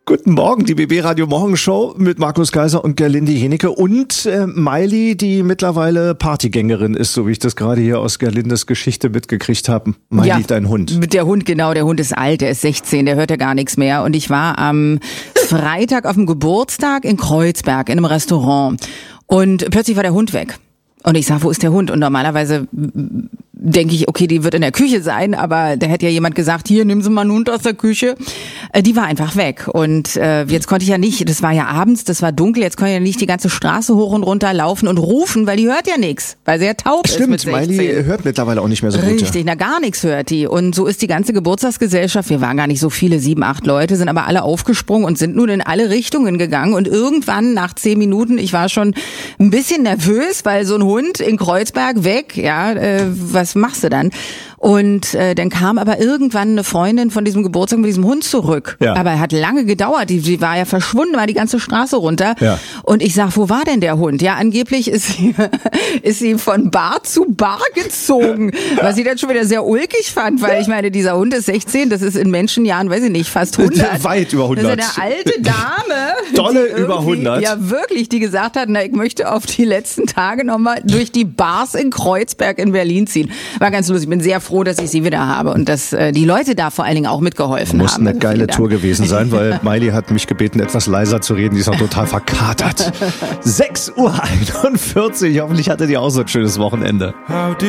Guten Morgen, die BB Radio Morgenshow mit Markus Kaiser und Gerlinde Jenecke und Miley, die mittlerweile Partygängerin ist, so wie ich das gerade hier aus Gerlindes Geschichte mitgekriegt habe. Miley, dein Hund. Der Hund, genau, der Hund ist alt, der ist 16, der hört ja gar nichts mehr. Und ich war am Freitag auf dem Geburtstag in Kreuzberg in einem Restaurant und plötzlich war der Hund weg. Und ich sag, wo ist der Hund? Und normalerweise denke ich, okay, die wird in der Küche sein, aber da hätte ja jemand gesagt, hier, nehmen Sie mal einen Hund aus der Küche. Die war einfach weg. Und jetzt konnte ich ja nicht, das war ja abends, das war dunkel, jetzt konnte ich ja nicht die ganze Straße hoch und runter laufen und rufen, weil die hört ja nichts, weil sie ja taub ist mit 16. Stimmt, Miley hört mittlerweile auch nicht mehr so gut. Richtig, na gar nichts hört die. Und so ist die ganze Geburtstagsgesellschaft, wir waren gar nicht so viele, 7, 8 Leute, sind aber alle aufgesprungen und sind nun in alle Richtungen gegangen. Und irgendwann nach 10 Minuten, ich war schon ein bisschen nervös, weil so ein Hund in Kreuzberg weg, ja, was machst du dann? Und dann kam aber irgendwann eine Freundin von diesem Geburtstag mit diesem Hund zurück. Ja. Aber er hat lange gedauert, die war ja verschwunden, war die ganze Straße runter. Ja. Und ich sag, wo war denn der Hund? Ja, angeblich ist sie von Bar zu Bar gezogen, was ich dann schon wieder sehr ulkig fand, weil ich meine, dieser Hund ist 16, das ist in Menschenjahren, weiß ich nicht, fast 100. Weit über 100. Das ist eine alte Dame. Dolle über 100. Ja, wirklich, die gesagt hat, na, ich möchte auf die letzten Tage nochmal durch die Bars in Kreuzberg in Berlin ziehen. War ganz lustig, ich bin sehr froh, dass ich sie wieder habe und dass die Leute da vor allen Dingen auch mitgeholfen haben. Muss eine geile Tour gewesen sein, weil Miley hat mich gebeten, etwas leiser zu reden. Die ist noch total verkatert. 6:41 Uhr. Hoffentlich hattet ihr auch so ein schönes Wochenende.